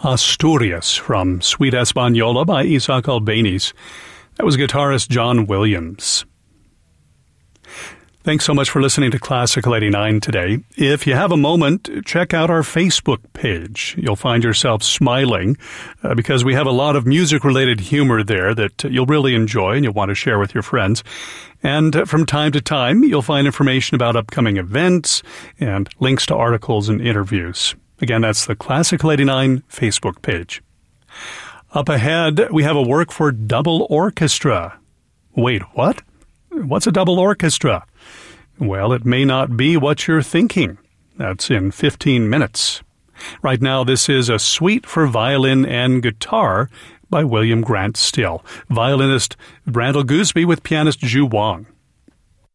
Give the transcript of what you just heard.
Asturias from Sweet Española by Isaac Albéniz. That was guitarist John Williams. Thanks so much for listening to Classical 89 today. If you have a moment, check out our Facebook page. You'll find yourself smiling because we have a lot of music-related humor there that you'll really enjoy and you'll want to share with your friends. And from time to time, you'll find information about upcoming events and links to articles and interviews. Again, that's the Classical 89 Facebook page. Up ahead, we have a work for double orchestra. Wait, what? What's a double orchestra? Well, it may not be what you're thinking. That's in 15 minutes. Right now, this is a suite for violin and guitar by William Grant Still. Violinist Randall Gooseby with pianist Zhu Wang.